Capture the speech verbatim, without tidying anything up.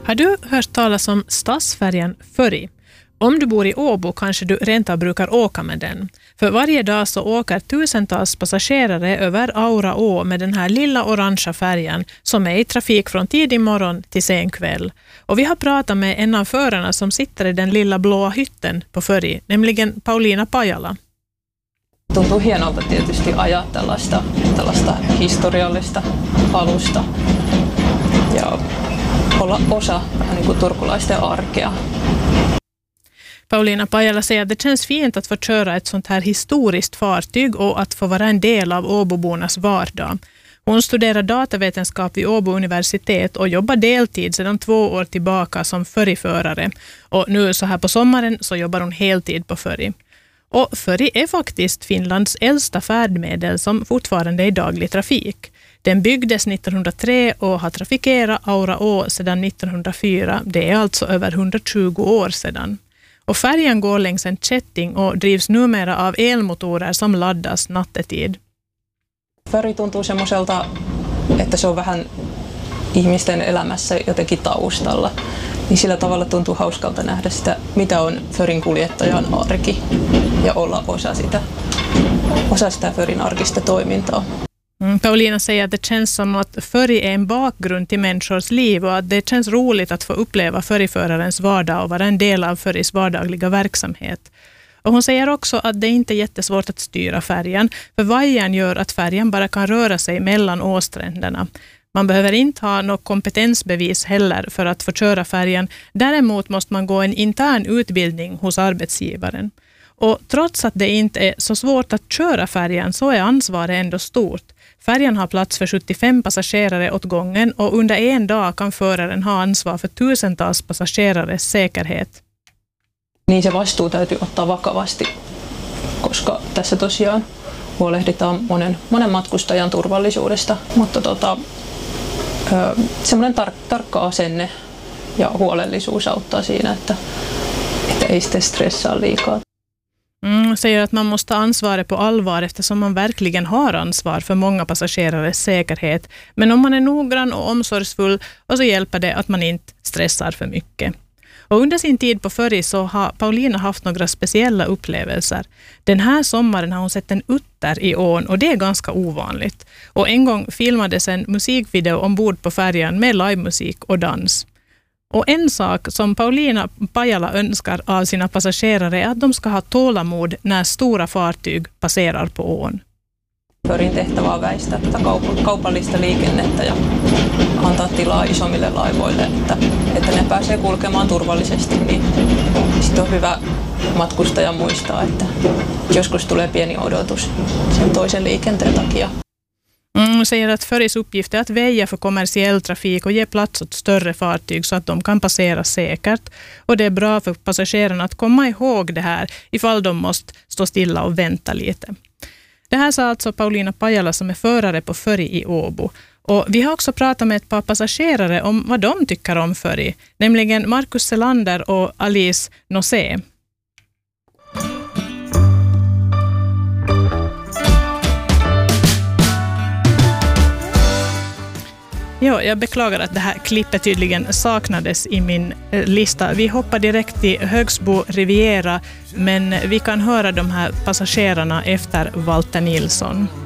Har du hört talas om stadsfärjan Föri? Om du bor i Åbo kanske du rent av brukar åka med den. För varje dag så åker tusentals passagerare över Aura å med den här lilla orangea färjan som är i trafik från tidig morgon till sen kväll. Och vi har pratat med en av förarna som sitter i den lilla blåa hytten på Föri, nämligen Pauliina Pajala. Tuntuu hienolta tietysti ajaa tällaista, tällaista historiallista alusta ja olla osa vähän niin kuin turkulaisten arkea. Pauliina Pajala säger att det känns fint att få köra ett sånt här historiskt fartyg och att få vara en del av Åbobornas vardag. Hon studerar datavetenskap vid Åbo universitet och jobbar deltid sedan två år tillbaka som Föri-förare. Och nu så här på sommaren så jobbar hon heltid på Föri. Och Föri är faktiskt Finlands äldsta färdmedel som fortfarande är i daglig trafik. Den byggdes nittonhundratre och har trafikerat Aura å sedan nittonhundrafyra. Det är alltså över hundratjugo år sedan. Och färjan går längs en kätting och drivs numera av elmotorer som laddas nattetid. Föri tuntuu semmoiselta, että se on vähän ihmisten elämässä jotenkin taustalla. Niin sillä tavalla tuntuu hauskalta nähdä sitä, mitä on Förin kuljettajan arki ja olla osa sitä, osa sitä Förin arkista toimintaa. Mm, Pauliina säger att det känns som att Föri är en bakgrund till människors liv och att det känns roligt att få uppleva Föri-förarens vardag och vara en del av Föris vardagliga verksamhet. Och hon säger också att det inte är jättesvårt att styra färjan, för vajern gör att färjan bara kan röra sig mellan åstränderna. Man behöver inte ha något kompetensbevis heller för att få köra färjan. Däremot måste man gå en intern utbildning hos arbetsgivaren. Och trots att det inte är så svårt att köra färjan så är ansvaret ändå stort. Färjan har plats för sjuttiofem passagerare åt gången och under en dag kan föraren ha ansvar för tusentals passagerares säkerhet. Niin se vastuu täytyy ottaa vakavasti, koska tässä tosiaan huolehditaan monen, monen matkustajan turvallisuudesta, mutta tota, semmoinen tar- tarkka asenne ja huolellisuus auttaa siinä, että, että ei sitten stressaa liikaa. Mm, säger att man måste ta ansvaret på allvar eftersom man verkligen har ansvar för många passagerares säkerhet. Men om man är noggrann och omsorgsfull och så hjälper det att man inte stressar för mycket. Och under sin tid på Föri så har Pauliina haft några speciella upplevelser. Den här sommaren har hon sett en utter i ån och det är ganska ovanligt. Och en gång filmades en musikvideo ombord på färjan med livemusik och dans. Och en sak som Pauliina Pajala önskar av sina passagerare är att de ska ha tålamod när stora fartyg passerar på ån. Förin tehtävä on väistää tätä kaupallista liikennettä ja antaa tilaa isommille laivoille, että, että ne pääsee kulkemaan turvallisesti. Niin sitten on hyvä matkustaja muistaa, että joskus tulee pieni odotus sen toisen liikenteen takia. Mm, säger att Föris uppgift är att väja för kommersiell trafik och ge plats åt större fartyg så att de kan passera säkert. Och det är bra för passagerarna att komma ihåg det här ifall de måste stå stilla och vänta lite. Det här sa alltså Pauliina Pajala som är förare på Föri i Åbo. Och vi har också pratat med ett par passagerare om vad de tycker om Föri, nämligen Markus Selander och Alice Nosé. Ja, jag beklagar att det här klippet tydligen saknades i min lista. Vi hoppar direkt till Högsbo Riviera, men vi kan höra de här passagerarna efter Walter Nilsson.